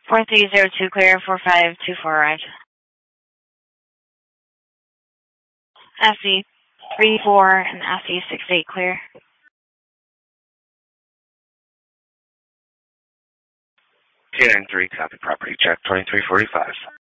4302 clear, 4524 arrived. SE 34 and SE 68 clear. K93, copy property check 2345.